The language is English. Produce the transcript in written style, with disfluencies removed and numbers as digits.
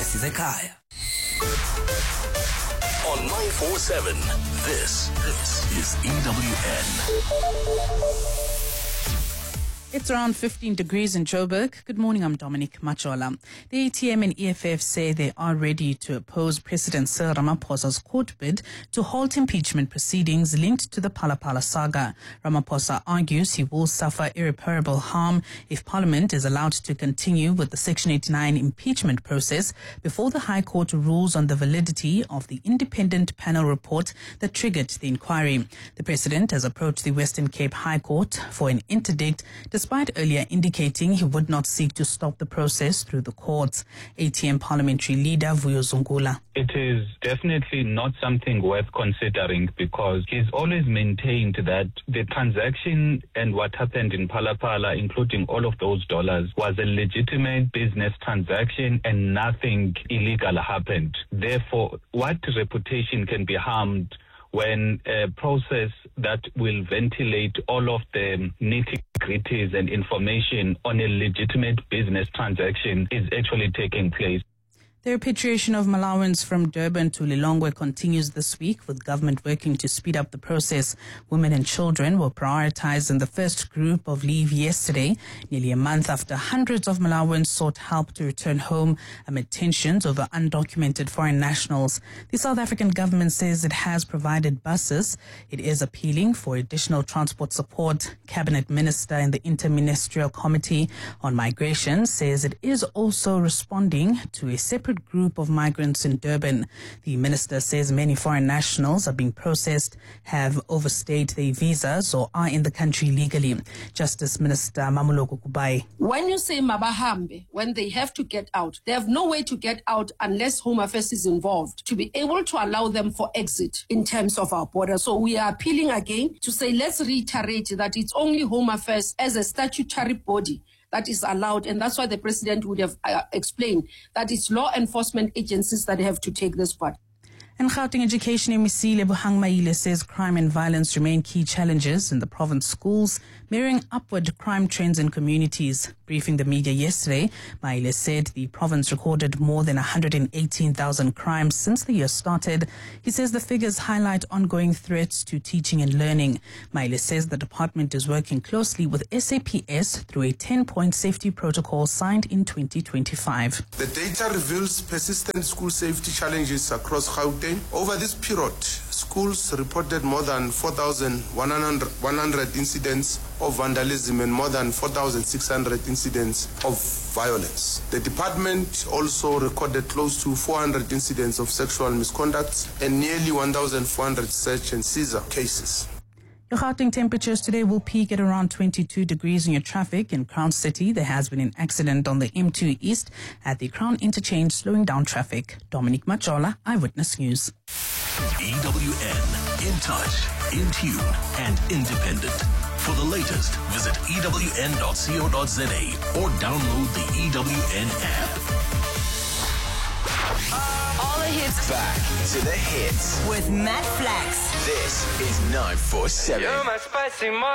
Sizekhaya. On 947, this is EWN. It's around 15 degrees in Joburg. Good morning, I'm Dominic Machola. The ATM and EFF say they are ready to oppose President Cyril Ramaphosa's court bid to halt impeachment proceedings linked to the Phala Phala saga. Ramaphosa argues he will suffer irreparable harm if Parliament is allowed to continue with the Section 89 impeachment process before the High Court rules on the validity of the independent panel report that triggered the inquiry. The President has approached the Western Cape High Court for an interdict, despite earlier indicating he would not seek to stop the process through the courts. ATM parliamentary leader Vuyo Zungula. It is definitely not something worth considering because he's always maintained that the transaction and what happened in Phala Phala, including all of those dollars, was a legitimate business transaction and nothing illegal happened. Therefore, what reputation can be harmed when a process that will ventilate all of the nitty-gritties and information on a legitimate business transaction is actually taking place? The repatriation of Malawans from Durban to Lilongwe continues this week, with government working to speed up the process. Women and children were prioritized in the first group of leave yesterday, nearly a month after hundreds of Malawans sought help to return home amid tensions over undocumented foreign nationals. The South African government says it has provided buses. It is appealing for additional transport support. Cabinet Minister in the Interministerial Committee on Migration says it is also responding to a separate group of migrants in Durban. The minister says many foreign nationals are being processed, have overstayed their visas or are in the country legally. Justice Minister Mamuloko Kubai. When you say mabahambe, when they have to get out, they have no way to get out unless Home Affairs is involved to be able to allow them for exit in terms of our border. So we are appealing again to say, let's reiterate that it's only Home Affairs as a statutory body that is allowed, and that's why the president would have explained that it's law enforcement agencies that have to take this part. And Gauteng Education MEC Lebohang Maile says crime and violence remain key challenges in the province schools, mirroring upward crime trends in communities. Briefing the media yesterday, Maile said the province recorded more than 118,000 crimes since the year started. He says the figures highlight ongoing threats to teaching and learning. Maile says the department is working closely with SAPS through a 10-point safety protocol signed in 2025. The data reveals persistent school safety challenges across Gauteng. Over this period, schools reported more than 4,100 incidents of vandalism and more than 4,600 incidents of violence. The department also recorded close to 400 incidents of sexual misconduct and nearly 1,400 search and seizure cases. Your Gauteng temperatures today will peak at around 22 degrees in your traffic. In Crown City, there has been an accident on the M2 East at the Crown Interchange, slowing down traffic. Dominic Machola, Eyewitness News. EWN, in touch, in tune, and independent. For the latest, visit ewn.co.za or download the EWN app. All the hits. Back to the hits With Matt Flax. This is 947. You're my spicy